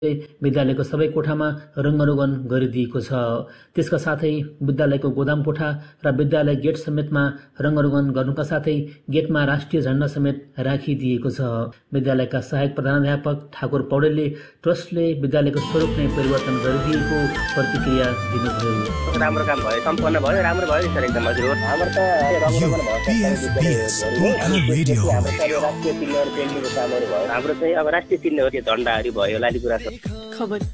विद्यालयको सबै कोठामा रङ्गरोगन गरिदिएको छ। त्यसका साथै विद्यालयको गोदाम कोठा र विद्यालय गेट समेतमा रङ्गरोगन गर्नुका साथै गेटमा राष्ट्रिय झण्डा समेत राखिदिएको छ। विद्यालयका सहायक प्रधानाध्यापक ठाकुर पौडेलले ट्रस्टले विद्यालयको स्वरूप नै परिवर्तन गरिदिएको प्रतिक्रिया दिनुभयो। राम्रो काम भयो, सम्पन्न भयो, राम्रो भयो सर, एकदम हजुर। हाम्रो त राष्ट्रिय चिन्हहरू पेन्टिङको कामहरू भयो। हाम्रो चाहिँ अब राष्ट्रिय चिन्हहरू झण्डाहरू भयो, लालीगुराँस।